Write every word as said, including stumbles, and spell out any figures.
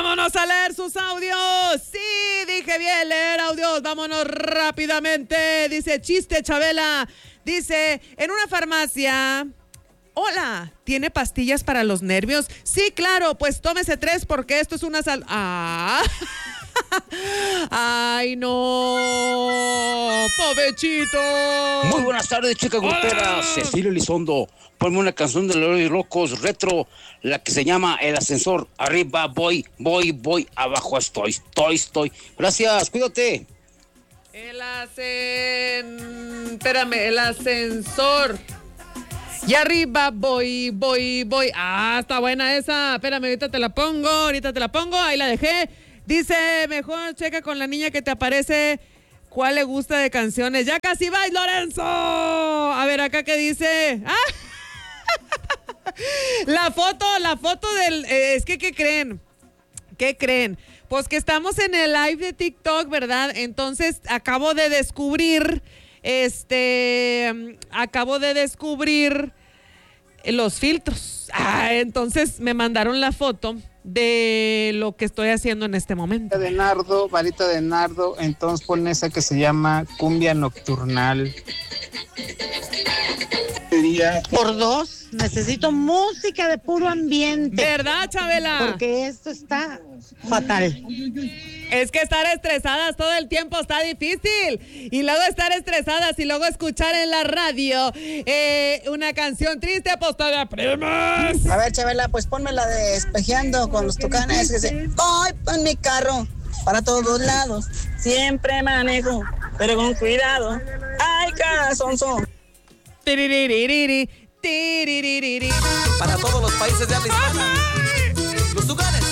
Vámonos a leer sus audios. Sí, dije bien, leer audios. Vámonos rápidamente. Dice, chiste, Chabela. Dice, en una farmacia... Hola, ¿tiene pastillas para los nervios? Sí, claro, pues tómese tres porque esto es una sal... ¡Ah! ¡Ay, no! ¡Pobrecito! Muy buenas tardes, chica grupera. Cecilio Elizondo. Ponme una canción de Los Locos retro, la que se llama El Ascensor. Arriba voy, voy, voy. Abajo estoy, estoy, estoy. Gracias, cuídate. El ascen... Espérame, el ascensor. Y arriba voy, voy, voy. Ah, está buena esa. Espérame, ahorita te la pongo, ahorita te la pongo. Ahí la dejé. Dice, mejor checa con la niña que te aparece cuál le gusta de canciones. Ya casi vais, Lorenzo. A ver, acá qué dice. ¡Ah! La foto, la foto del... Eh, es que, ¿qué creen? ¿Qué creen? Pues que estamos en el live de TikTok, ¿verdad? Entonces, acabo de descubrir... Este, acabo de descubrir los filtros. Ah, entonces me mandaron la foto de lo que estoy haciendo en este momento. De nardo, varita de nardo, entonces pon esa que se llama cumbia nocturnal. Por dos, necesito música de puro ambiente. ¿Verdad, Chabela? Porque esto está fatal. Es que estar estresadas todo el tiempo está difícil. Y luego estar estresadas y luego escuchar en la radio eh, una canción triste, pues te deprimes. A ver, Chabela, pues ponme la de Espejeando con los Tucanes. Que se... Voy en mi carro para todos lados. Siempre manejo, pero con cuidado. Ay, casonzo. Tiriririri, tiriririri. Para todos los países de habla hispana. Los Tucanes.